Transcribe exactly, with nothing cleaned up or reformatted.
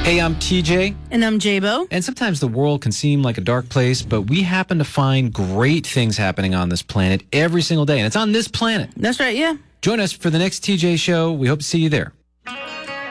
Hey, I'm T J. And I'm J-Bo. And sometimes the world can seem like a dark place, but we happen to find great things happening on this planet every single day. And it's on this planet. That's right, yeah. Join us for the next T J show. We hope to see you there.